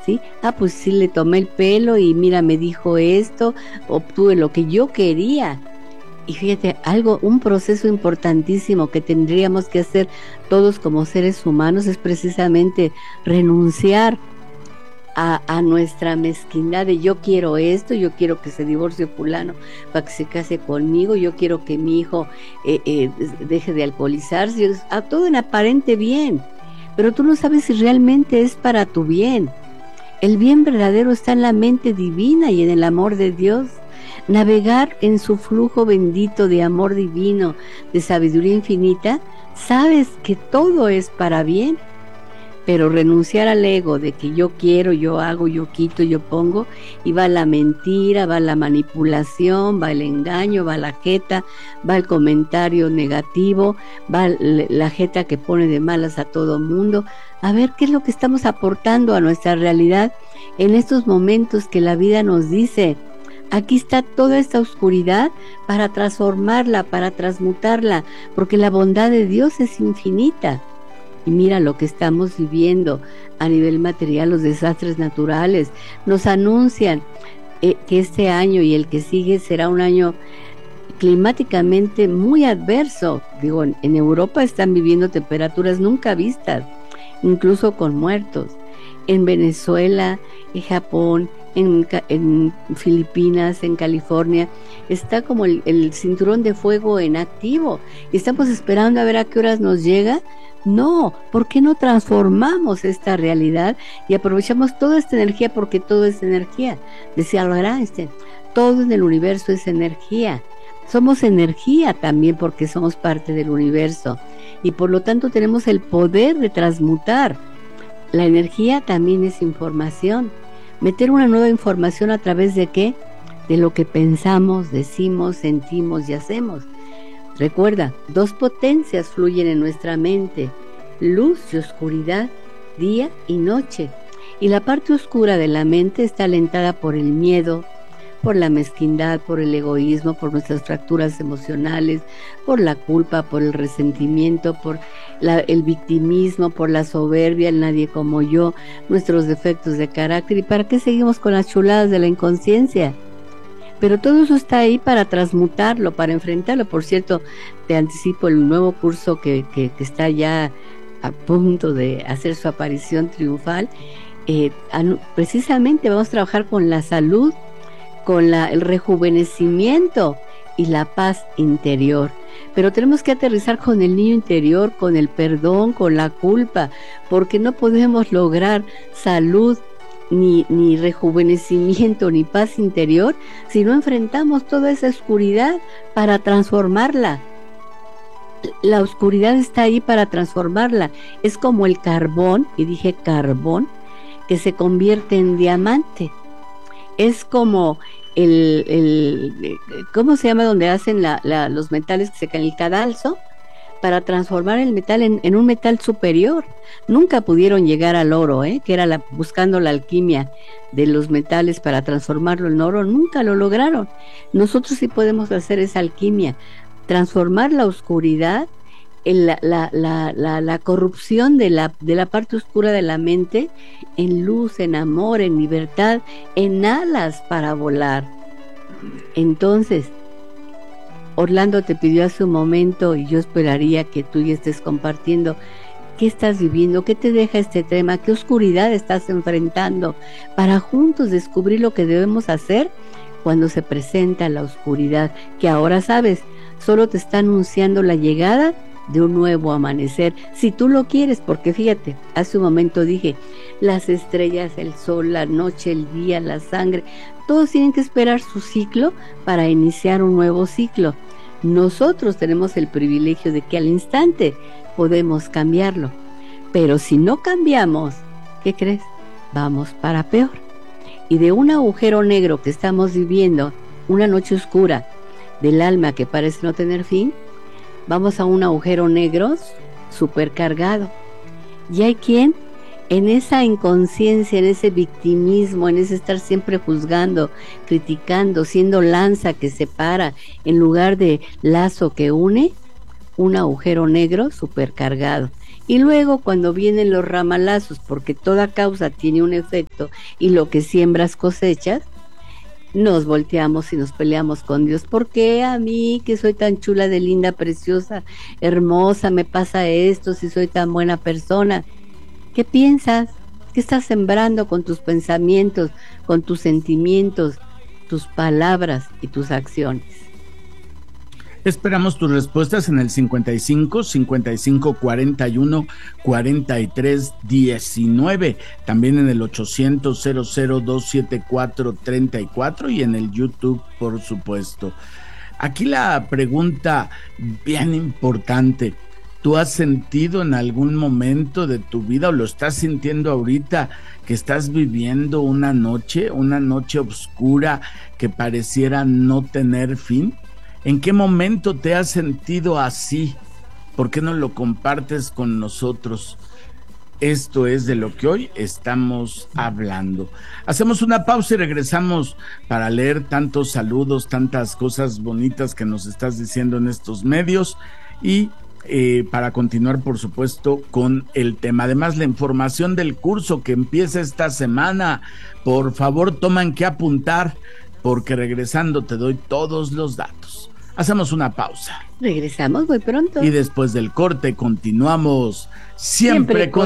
¿sí? Ah, pues sí, le tomé el pelo y mira, me dijo esto, obtuve lo que yo quería. Y fíjate, un proceso importantísimo que tendríamos que hacer todos como seres humanos es precisamente renunciar a nuestra mezquindad de yo quiero esto, yo quiero que se divorcie fulano para que se case conmigo, yo quiero que mi hijo deje de alcoholizarse, a todo en aparente bien, pero tú no sabes si realmente es para tu bien. El bien verdadero está en la mente divina y en el amor de Dios. Navegar en su flujo bendito de amor divino, de sabiduría infinita, sabes que todo es para bien, pero renunciar al ego de que yo quiero, yo hago, yo quito, yo pongo, y va la mentira, va la manipulación, va el engaño, va la jeta, va el comentario negativo, va la jeta que pone de malas a todo mundo. A ver qué es lo que estamos aportando a nuestra realidad en estos momentos que la vida nos dice: aquí está toda esta oscuridad para transformarla, para transmutarla, porque la bondad de Dios es infinita. Y mira lo que estamos viviendo a nivel material, los desastres naturales. Nos anuncian que este año y el que sigue será un año climáticamente muy adverso. Digo, en Europa están viviendo temperaturas nunca vistas, incluso con muertos. En Venezuela, en Japón, en Filipinas, en California, está como el cinturón de fuego en activo. Estamos esperando a ver a qué horas nos llega. No, ¿por qué no transformamos esta realidad y aprovechamos toda esta energía? Porque todo es energía. Decía Albert Einstein, todo en el universo es energía. Somos energía también porque somos parte del universo y por lo tanto tenemos el poder de transmutar. La energía también es información. Meter una nueva información a través de ¿qué? De lo que pensamos, decimos, sentimos y hacemos. Recuerda, dos potencias fluyen en nuestra mente: luz y oscuridad, día y noche. Y la parte oscura de la mente está alentada por el miedo, por la mezquindad, por el egoísmo, por nuestras fracturas emocionales, por la culpa, por el resentimiento, por el victimismo, por la soberbia, el nadie como yo, nuestros defectos de carácter. ¿Y para qué seguimos con las chuladas de la inconsciencia? Pero todo eso está ahí para transmutarlo, para enfrentarlo. Por cierto, te anticipo el nuevo curso que está ya a punto de hacer su aparición triunfal. Precisamente vamos a trabajar con la salud, con el rejuvenecimiento y la paz interior. Pero tenemos que aterrizar con el niño interior, con el perdón, con la culpa, porque no podemos lograr salud, ni rejuvenecimiento, ni paz interior, si no enfrentamos toda esa oscuridad para transformarla. La oscuridad está ahí para transformarla. Es como el carbón, y dije carbón, que se convierte en diamante. Es como ¿cómo se llama donde hacen los metales que se caen? El cadalso, para transformar el metal en un metal superior. Nunca pudieron llegar al oro, que era buscando la alquimia de los metales para transformarlo en oro, nunca lo lograron. Nosotros sí podemos hacer esa alquimia, transformar la oscuridad, la corrupción de la parte oscura de la mente, en luz, en amor, en libertad, en alas para volar. Entonces, Orlando te pidió hace un momento, y yo esperaría que tú ya estés compartiendo qué estás viviendo, qué te deja este tema, qué oscuridad estás enfrentando, para juntos descubrir lo que debemos hacer cuando se presenta la oscuridad, que ahora sabes, solo te está anunciando la llegada de un nuevo amanecer, si tú lo quieres, porque fíjate, hace un momento dije, las estrellas, el sol, la noche, el día, la sangre, todos tienen que esperar su ciclo para iniciar un nuevo ciclo. Nosotros tenemos el privilegio de que al instante podemos cambiarlo, pero si no cambiamos, ¿qué crees? Vamos para peor. Y de un agujero negro que estamos viviendo, una noche oscura del alma que parece no tener fin, vamos a un agujero negro supercargado. Y hay quien en esa inconsciencia, en ese victimismo, en ese estar siempre juzgando, criticando, siendo lanza que separa en lugar de lazo que une, un agujero negro supercargado. Y luego cuando vienen los ramalazos, porque toda causa tiene un efecto y lo que siembras cosechas, nos volteamos y nos peleamos con Dios. ¿Por qué a mí, que soy tan chula, de linda, preciosa, hermosa, me pasa esto si soy tan buena persona? ¿Qué piensas? ¿Qué estás sembrando con tus pensamientos, con tus sentimientos, tus palabras y tus acciones? Esperamos tus respuestas en el 55 55 41 43 19, también en el 800 00 274 34 y en el YouTube, por supuesto. Aquí la pregunta bien importante: ¿tú has sentido en algún momento de tu vida, o lo estás sintiendo ahorita, que estás viviendo una noche oscura que pareciera no tener fin? ¿En qué momento te has sentido así? ¿Por qué no lo compartes con nosotros? Esto es de lo que hoy estamos hablando. Hacemos una pausa y regresamos para leer tantos saludos, tantas cosas bonitas que nos estás diciendo en estos medios y para continuar, por supuesto, con el tema. Además, la información del curso que empieza esta semana. Por favor, toman que apuntar, porque regresando te doy todos los datos. Hacemos una pausa. Regresamos muy pronto. Y después del corte continuamos siempre con